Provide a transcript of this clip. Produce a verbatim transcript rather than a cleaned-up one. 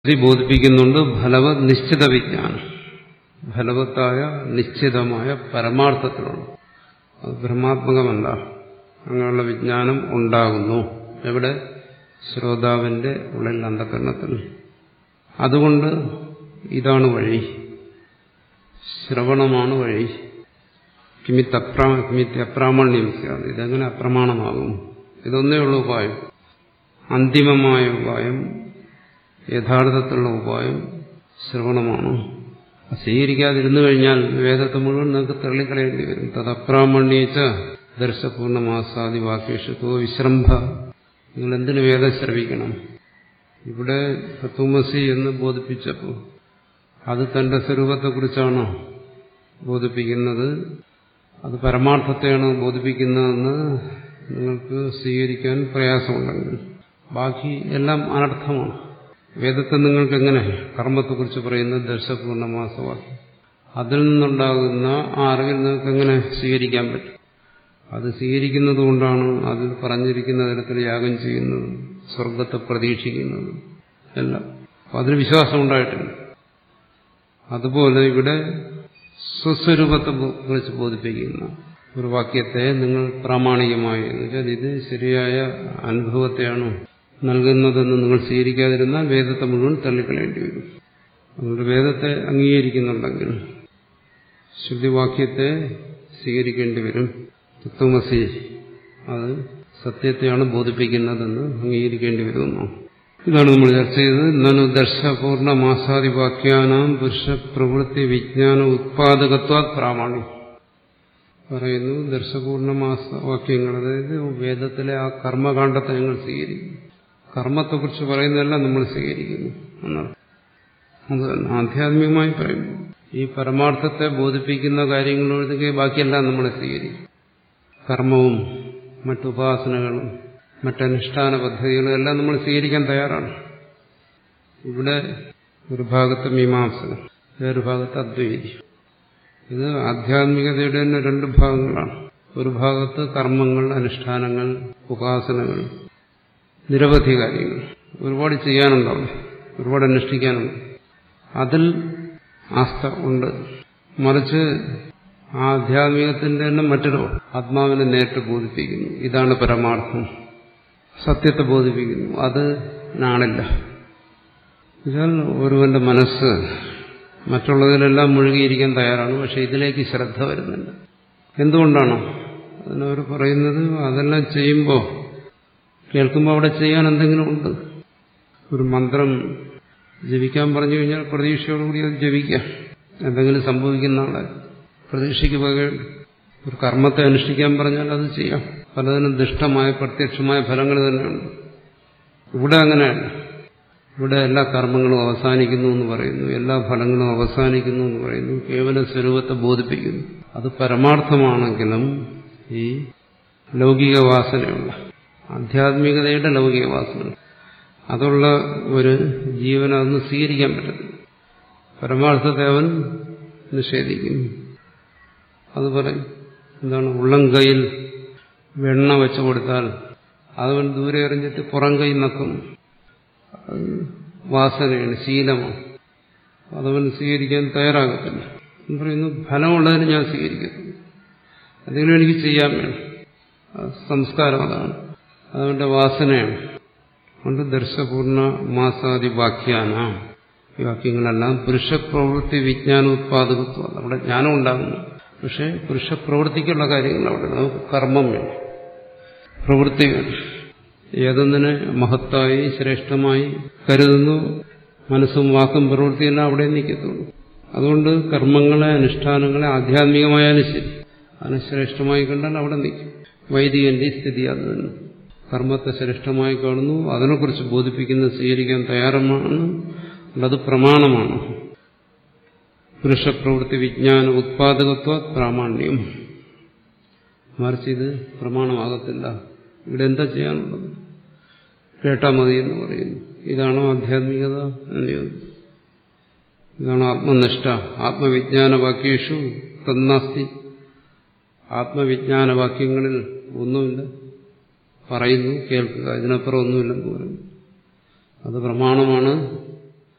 ഇത് ബോധിപ്പിക്കുന്നുണ്ട് ഫലവത് നിശ്ചിത വിജ്ഞാനം, ഫലവത്തായ നിശ്ചിതമായ പരമാർത്ഥത്തിലുള്ള, അത് ബ്രഹ്മാത്മകമല്ല. അങ്ങനെയുള്ള വിജ്ഞാനം ഉണ്ടാകുന്നു. എവിടെ? ശ്രോതാവിന്റെ ഉള്ളിൽ, അന്ധകരണത്തിൽ. അതുകൊണ്ട് ഇതാണ് വഴി, ശ്രവണമാണ് വഴി. കിമിത്തപ്രാ കിമിത്യപ്രാമണ്യം സ്യാത്, ഇതെങ്ങനെ അപ്രമാണമാകും? ഇതൊന്നേ ഉള്ള ഉപായം, അന്തിമമായ ഉപായം, യഥാർത്ഥത്തിലുള്ള ഉപായം ശ്രവണമാണ്. സ്വീകരിക്കാതിരുന്നു കഴിഞ്ഞാൽ വേദത്തെ മുഴുവൻ നിങ്ങൾക്ക് തള്ളിക്കളയേണ്ടി വരും. തദപ്രാമണ്യേച്ച ദർശപൂർണമാസാദി വാക്യേഷു വിശ്രംഭ. നിങ്ങൾ എന്തിനു വേദം ശ്രവിക്കണം? ഇവിടെ തത്വമസി എന്ന് ബോധിപ്പിച്ചപ്പോൾ അത് തന്റെ സ്വരൂപത്തെക്കുറിച്ചാണോ ബോധിപ്പിക്കുന്നത്? അത് പരമാർത്ഥത്തെയാണോ ബോധിപ്പിക്കുന്നതെന്ന് നിങ്ങൾക്ക് സ്വീകരിക്കാൻ പ്രയാസമുണ്ടെങ്കിൽ ബാക്കി എല്ലാം അനർത്ഥമാണ്. വേദത്തെ നിങ്ങൾക്ക് എങ്ങനെ കർമ്മത്തെക്കുറിച്ച് പറയുന്നത് ദർശപൂർണമാസവാക്യം, അതിൽ നിന്നുണ്ടാകുന്ന ആ അറിവിൽ നിങ്ങൾക്ക് എങ്ങനെ സ്വീകരിക്കാൻ പറ്റും? അത് സ്വീകരിക്കുന്നത് കൊണ്ടാണ് അതിൽ പറഞ്ഞിരിക്കുന്ന തരത്തിൽ യാഗം ചെയ്യുന്നത്, സ്വർഗത്തെ പ്രതീക്ഷിക്കുന്നത് എല്ലാം. അപ്പം അതിന് വിശ്വാസം ഉണ്ടായിട്ടില്ല. അതുപോലെ ഇവിടെ സ്വസ്വരൂപത്തെ കുറിച്ച് ബോധിപ്പിക്കുന്ന ഒരു വാക്യത്തെ നിങ്ങൾ പ്രാമാണികമായി, എന്ന് വെച്ചാൽ ഇത് ശരിയായ അനുഭവത്തെയാണ് നൽകുന്നതെന്ന് നിങ്ങൾ സ്വീകരിക്കാതിരുന്നാൽ വേദത്തെ മുഴുവൻ തള്ളിക്കളയേണ്ടി വരും. അതുകൊണ്ട് വേദത്തെ അംഗീകരിക്കുന്നുണ്ടെങ്കിൽ ശ്രുതിവാക്യത്തെ സ്വീകരിക്കേണ്ടി വരും. തത്വമസി അത് സത്യത്തെയാണ് ബോധിപ്പിക്കുന്നതെന്ന് അംഗീകരിക്കേണ്ടി വരുന്നു. ഇതാണ് നമ്മൾ ചർച്ച ചെയ്തത്. നനു ദർശപൂർണമാസാദിവാക്യാനാം പുരുഷ പ്രവൃത്തി വിജ്ഞാന ഉത്പാദകത്വാ പ്രാമാണ്യം പറയുന്നു. ദർശപൂർണമാസവാക്യങ്ങൾ, അതായത് വേദത്തിലെ ആ കർമ്മകാണ്ഡത്തെ ഞങ്ങൾ സ്വീകരിക്കുന്നു. കർമ്മത്തെക്കുറിച്ച് പറയുന്നതെല്ലാം നമ്മൾ സ്വീകരിക്കുന്നു എന്നാണ്. അത് ആധ്യാത്മികമായി പറയുന്നു. ഈ പരമാർത്ഥത്തെ ബോധിപ്പിക്കുന്ന കാര്യങ്ങളൊഴികെ ബാക്കിയെല്ലാം നമ്മൾ സ്വീകരിക്കും. കർമ്മവും മറ്റുപാസനകളും മറ്റനുഷ്ഠാന പദ്ധതികളും എല്ലാം നമ്മൾ സ്വീകരിക്കാൻ തയ്യാറാണ്. ഇവിടെ ഒരു ഭാഗത്ത് മീമാംസകൻ, വേറൊരു ഭാഗത്ത് അദ്വൈതി. ഇത് ആധ്യാത്മികതയുടെ തന്നെ രണ്ട് ഭാഗങ്ങളാണ്. ഒരു ഭാഗത്ത് കർമ്മങ്ങൾ, അനുഷ്ഠാനങ്ങൾ, ഉപാസനകൾ, നിരവധി കാര്യങ്ങൾ ഒരുപാട് ചെയ്യാനുണ്ടാവും, ഒരുപാട് അനുഷ്ഠിക്കാനുണ്ട്. അതിൽ ആസ്ഥ ഉണ്ട്. മറിച്ച് ആധ്യാത്മികത്തിന്റെ തന്നെ മറ്റൊരു ആത്മാവിനെ നേരിട്ട് ബോധിപ്പിക്കുന്നു. ഇതാണ് പരമാർത്ഥം, സത്യത്തെ ബോധിപ്പിക്കുന്നു. അത് നാണില്ല. എന്നാൽ ഒരുവന്റെ മനസ്സ് മറ്റുള്ളതിലെല്ലാം മുഴുകിയിരിക്കാൻ തയ്യാറാണ്, പക്ഷെ ഇതിലേക്ക് ശ്രദ്ധ വരുന്നില്ല. എന്തുകൊണ്ടാണ്? അതിനവർ പറയുന്നത് അതെല്ലാം ചെയ്യുമ്പോൾ, കേൾക്കുമ്പോൾ അവിടെ ചെയ്യാൻ എന്തെങ്കിലും ഉണ്ട്. ഒരു മന്ത്രം ജപിക്കാൻ പറഞ്ഞു കഴിഞ്ഞാൽ പ്രതീക്ഷയോടുകൂടി അത് ജപിക്കാം, എന്തെങ്കിലും സംഭവിക്കുന്ന ആളെ പ്രതീക്ഷയ്ക്ക് പകരം. ഒരു കർമ്മത്തെ അനുഷ്ഠിക്കാൻ പറഞ്ഞാൽ അത് ചെയ്യാം. പലതിനും ദുഷ്ടമായ പ്രത്യക്ഷമായ ഫലങ്ങൾ തന്നെയുണ്ട്. ഇവിടെ അങ്ങനെയല്ല. ഇവിടെ എല്ലാ കർമ്മങ്ങളും അവസാനിക്കുന്നു എന്ന് പറയുന്നു, എല്ലാ ഫലങ്ങളും അവസാനിക്കുന്നു എന്ന് പറയുന്നു, കേവല സ്വരൂപത്തെ ബോധിപ്പിക്കുന്നു. അത് പരമാർത്ഥമാണെങ്കിലും ഈ ലൗകിക വാസനയുള്ള, ആധ്യാത്മികതയുടെ ലൗകിക വാസന, അതുള്ള ഒരു ജീവൻ അതൊന്നും സ്വീകരിക്കാൻ പറ്റത്തില്ല. പരമാർത്ഥത്തെ അവൻ നിഷേധിക്കുന്നു. അത് പറയും, എന്താണ്, ഉള്ളം കൈയിൽ വെണ്ണ വെച്ചു കൊടുത്താൽ അതവൻ ദൂരെ എറിഞ്ഞിട്ട് പുറം കൈ നക്കും. അത് വാസനയാണ്, ശീലമാണ്. അതവൻ സ്വീകരിക്കാൻ തയ്യാറാകത്തില്ല. എന്ന് പറയുന്നു, ഫലമുള്ളതിന് ഞാൻ സ്വീകരിക്കുന്നു, എന്തെങ്കിലും എനിക്ക് ചെയ്യാൻ വേണം. സംസ്കാരം അതാണ്, അതവന്റെ വാസനയാണ്. അതുകൊണ്ട് ദർശപൂർണ മാസാദി വാക്യാന, ഈ വാക്യങ്ങളെല്ലാം പുരുഷപ്രവൃത്തി വിജ്ഞാന ഉത്പാദകത്വം. അവിടെ ജ്ഞാനം ഉണ്ടാകുന്നു, പക്ഷെ പുരുഷപ്രവൃത്തിക്കുള്ള കാര്യങ്ങൾ അവിടെ. നമുക്ക് കർമ്മം വേണം, പ്രവൃത്തി വേണം. ഏതൊന്നിനെ മഹത്തായി ശ്രേഷ്ഠമായി കരുതുന്നു, മനസ്സും വാക്കും പ്രവൃത്തിയെല്ലാം അവിടെ നിൽക്കത്തുള്ളൂ. അതുകൊണ്ട് കർമ്മങ്ങളെ, അനുഷ്ഠാനങ്ങളെ ആധ്യാത്മികമായാലും ശരി, അതിനെ ശ്രേഷ്ഠമായി കണ്ടാൽ അവിടെ നിൽക്കും. വൈദികന്റെ സ്ഥിതി അത് തന്നെ. കർമ്മത്തെ ശ്രേഷ്ഠമായി കാണുന്നു, അതിനെക്കുറിച്ച് ബോധിപ്പിക്കുന്നത് സ്വീകരിക്കാൻ തയ്യാറമാണ്, അത് പ്രമാണമാണ്. പുരുഷപ്രവൃത്തി വിജ്ഞാന ഉത്പാദകത്വ പ്രാമാണ്യം. മറിച്ച് ഇത് പ്രമാണമാകത്തില്ല. ഇവിടെ എന്താ ചെയ്യാനുള്ളത്? കേട്ടാ മതി എന്ന് പറയുന്നു. ഇതാണോ ആധ്യാത്മികത എന്ന് ചോദിച്ചു. ഇതാണോ ആത്മനിഷ്ഠ? ആത്മവിജ്ഞാന വാക്യേഷു തന്നാസ്തി. ആത്മവിജ്ഞാന വാക്യങ്ങളിൽ ഒന്നുമില്ല, പറയുന്നു, കേൾക്കുക, ഇതിനപ്പുറം ഒന്നുമില്ലെന്ന് പറയുന്നു. അത് പ്രമാണമാണ്.